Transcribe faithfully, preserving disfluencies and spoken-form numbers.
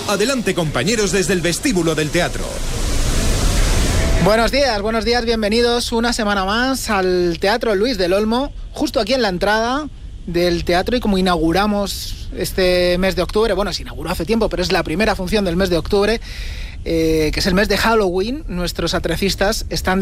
Adelante, compañeros, desde el vestíbulo del teatro. Buenos días, buenos días, bienvenidos una semana más al Teatro Luis del Olmo, justo aquí en la entrada del teatro, y como inauguramos este mes de octubre, bueno, se inauguró hace tiempo, pero es la primera función del mes de octubre, eh, que es el mes de Halloween, nuestros atrecistas están